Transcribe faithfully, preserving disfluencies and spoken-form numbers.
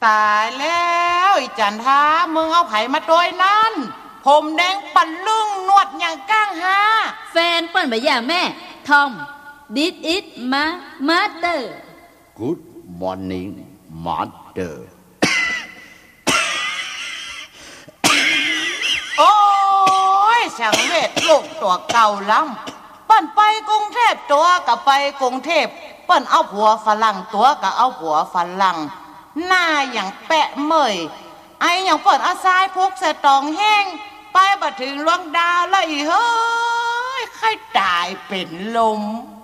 ตายแล้วอีจันท้ามึงเอาไผมาโดยนั้นผมแดงปันลึงนวดอย่างก้างฮาแฟนเปิ้นบ่ย่าแม่ทอม This is my mother Good morning mother โอ้ยช่างเวทลูกตัวเก่าล้ำเปิ้นไปกรุงเทพตัวกับไปกรุงเทพเปิ้นเอาผัวฝรั่งตัวกับเอาผัวฝรั่งหน้าอย่างแปะเมยไออย่างเปิ้นอาซายพุกใส่ตองแห้งไปบัดถึงลวงดาวแล้วอีเฮ้ยใครตายเป็นลม